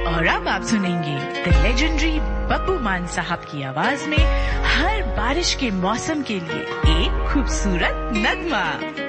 और अब आप सुनेंगे द लेजेंडरी बब्बू मान साहब की आवाज में हर बारिश के मौसम के लिए एक खूबसूरत नगमा।